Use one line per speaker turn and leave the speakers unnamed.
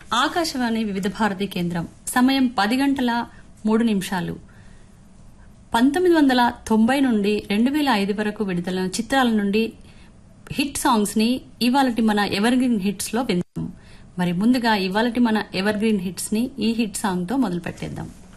ఆకాశవాణి వివిధ భారతి కేంద్రం. సమయం 10:03. 1990 నుండి 2005 వరకు విడుదలైన చిత్రాల నుండి హిట్ సాంగ్స్ ని ఇవాళటి మన ఎవర్ గ్రీన్ హిట్స్ లో విందాం. మరి ముందుగా ఇవాళటి మన ఎవర్ గ్రీన్ హిట్స్ ని ఈ హిట్ సాంగ్ తో మొదలు పెట్టేద్దాం.